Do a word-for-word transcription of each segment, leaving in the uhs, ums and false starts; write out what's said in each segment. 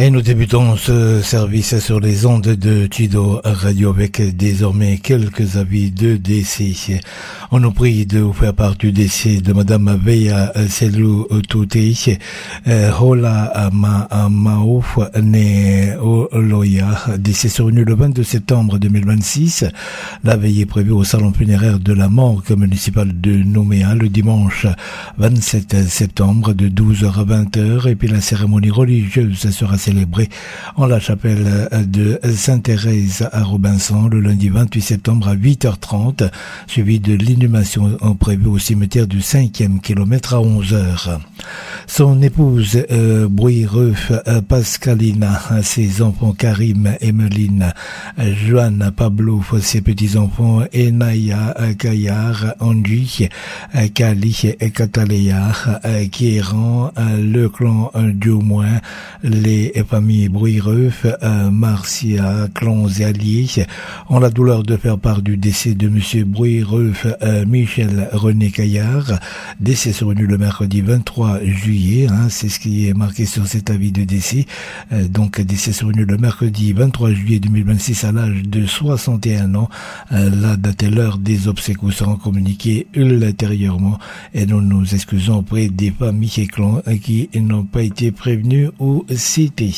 Et nous débutons ce service sur les ondes de Chido Radio avec désormais quelques avis de décès. On nous prie de vous faire part du décès de Madame Veya Selou Touté, Hola Maouf né Oloya, décès survenu le vingt-deux septembre deux mille vingt-six. La veillée prévue au salon funéraire de la morgue municipale de Nouméa le dimanche vingt-sept septembre de douze heures à vingt heures, et puis la cérémonie religieuse sera célébrée en la chapelle de Sainte-Thérèse à Robinson le lundi vingt-huit septembre à huit heures trente, suivi de l'inhumation prévue au cimetière du cinquième kilomètre à onze heures. Son épouse euh, Brouillereuf euh, Pascalina, ses enfants Karim, Emeline, Joanne, Pablo, ses petits-enfants Enaya, Kayar, Andy, Kali et Cataléa, Kieran, le clan Diomoin, les familles Brouillereuf, Marcia, clans et alliés ont la douleur de faire part du décès de monsieur Brouillereuf Michel René Caillard, décès survenu le mercredi vingt-trois juillet, hein, c'est ce qui est marqué sur cet avis de décès. Euh, donc décès survenu le mercredi vingt-trois juillet deux mille vingt-six à l'âge de soixante et un ans. Euh, la date et l'heure des obsèques seront communiquées ultérieurement et nous nous excusons auprès des familles et clans qui n'ont pas été prévenus ou cités.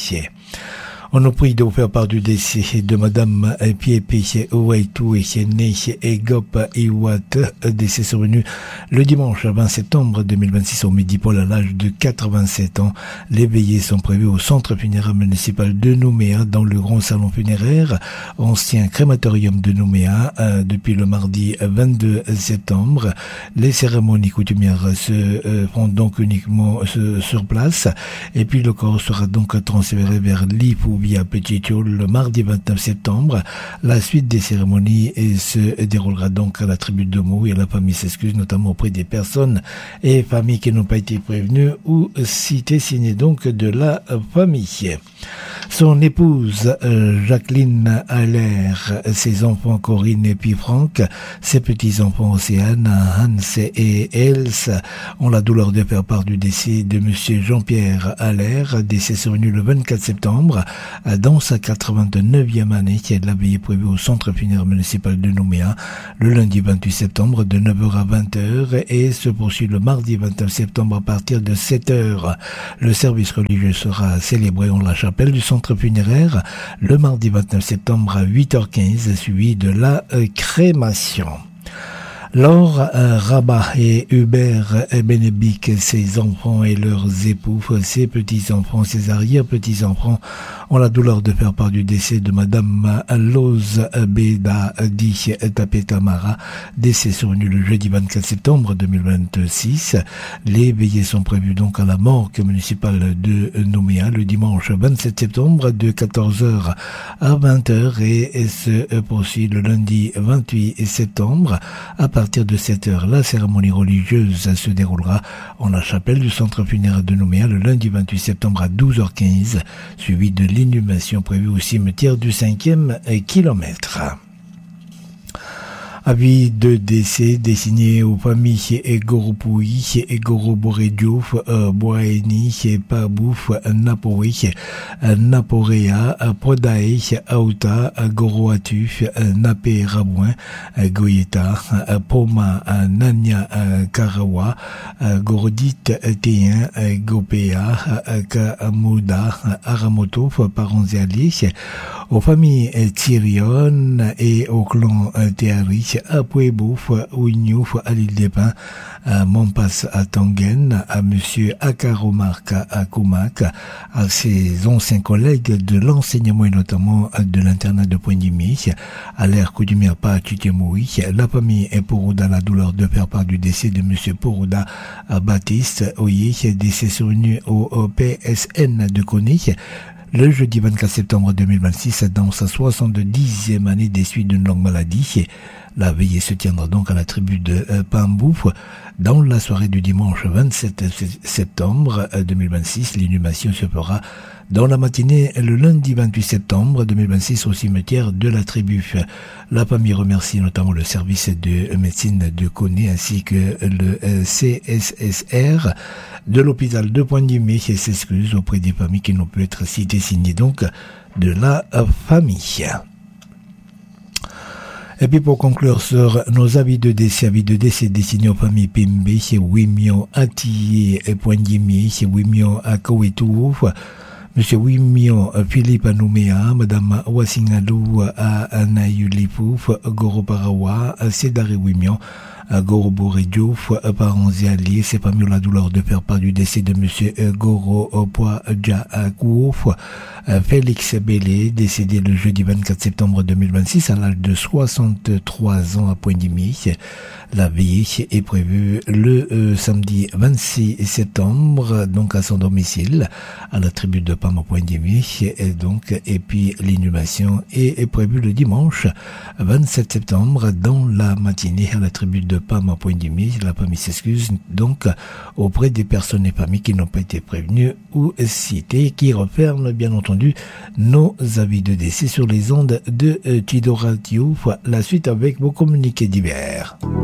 On nous prie de vous faire part du décès de Madame Piepi Ouaitou et née Egop Iwat, décès survenu le dimanche vingt septembre deux mille vingt-six au Midi-Pôle à l'âge de quatre-vingt-sept ans. Les veillées sont prévues au centre funéraire municipal de Nouméa dans le grand salon funéraire, ancien crématorium de Nouméa, euh, depuis le mardi vingt-deux septembre. Les cérémonies coutumières se euh, font donc uniquement euh, sur place, et puis le corps sera donc transféré vers Lipou via Petit Thiol le mardi vingt-neuf septembre. La suite des cérémonies se déroulera donc à la tribune de Mou, et la famille s'excuse notamment auprès des personnes et familles qui n'ont pas été prévenues ou citées, signées donc de la famille. Son épouse euh, Jacqueline Allaire, ses enfants Corinne et puis Franck, ses petits-enfants Océane, Hans et Els ont la douleur de faire part du décès de monsieur Jean-Pierre Allaire, décès survenu le vingt-quatre septembre dans sa quatre-vingt-neuvième année, qui est la veillée prévue au centre funéraire municipal de Nouméa le lundi vingt-huit septembre de neuf heures à vingt heures et se poursuit le mardi vingt-neuf septembre à partir de sept heures. Le service religieux sera célébré en la chapelle du centre funéraire le mardi vingt-neuf septembre à huit heures quinze, suivi de la euh, crémation. Laure euh, Rabat et Hubert Benebic, ses enfants et leurs époux, ses petits-enfants, ses arrière-petits-enfants ont la douleur de faire part du décès de Madame Lose Beda Di Tapetamara, décès survenu le jeudi vingt-quatre septembre deux mille vingt-six. Les veillées sont prévues donc à la morgue municipale de Nouméa le dimanche vingt-sept septembre de quatorze heures à vingt heures et se poursuit le lundi vingt-huit septembre à partir À partir de sept heures, la cérémonie religieuse se déroulera en la chapelle du centre funéraire de Nouméa le lundi vingt-huit septembre à douze heures quinze, suivi de l'inhumation prévue au cimetière du cinquième kilomètre. Avis de décès destiné aux familles Egoropoui, Egoroborediouf, Boaeni, Pabouf, Napoui, Naporea, Podae, Aouta, Goroatuf, Napé Rabouin, Goyeta, Poma, Nanya, Karawa, Gorodit, Téen, Gopea, Kamouda, Aramotof, parents et alliés, aux familles Tyrion et au clan Théari, à Pouebouf, Ouignouf, à l'île des Pins, à Montpass, à Tangen, à monsieur Akaromark, à Koumak, à ses anciens collègues de l'enseignement et notamment de l'internat de Pointe-Dimi, à l'ère coutumière pas à Titemoui. La famille est Porouda, la douleur de faire part du décès de monsieur Porouda Baptiste Oye, décès survenu au P S N de Coney le jeudi vingt-quatre septembre deux mille vingt-six dans sa soixante-dixième année des suites d'une longue maladie. La veillée se tiendra donc à la tribu de euh, Pambou. Dans la soirée du dimanche vingt-sept septembre deux mille vingt-six, l'inhumation se fera dans la matinée le lundi vingt-huit septembre deux mille vingt-six au cimetière de la tribu. La famille remercie notamment le service de médecine de Koné ainsi que le C S S R de l'hôpital de Pointe-du-Mé et s'excuse auprès des familles qui n'ont pu être citées, signées donc de la famille. Et puis pour conclure sur nos avis de décès, avis de décès destinés aux familles Pimbe, chez Wimio Atiye et Pointe-du-Mé, chez Wimio Akawetou, Monsieur Wimio Philippe Nouméa, Madame Wasingalou Anayulipu, Goro Parawa, Cédari Wimio, Goro Boredio, parents et alliés, c'est pas mieux la douleur de faire part du décès de Monsieur Goro Poadjakou, Félix Bélé, décédé le jeudi vingt-quatre septembre deux mille vingt-six à l'âge de soixante-trois ans à Pointe-du-Mé. La veillée est prévue le euh, samedi vingt-six septembre, donc à son domicile, à la tribu de Pam à Pointe-du-Mé, et donc, et puis l'inhumation est, est prévue le dimanche vingt-sept septembre dans la matinée à la tribu de Pam à Pointe-du-Mé. La famille s'excuse donc auprès des personnes et familles qui n'ont pas été prévenues ou citées, qui referment bien entendu nos avis de décès sur les ondes de euh, Tido Radio. La suite avec vos communiqués divers.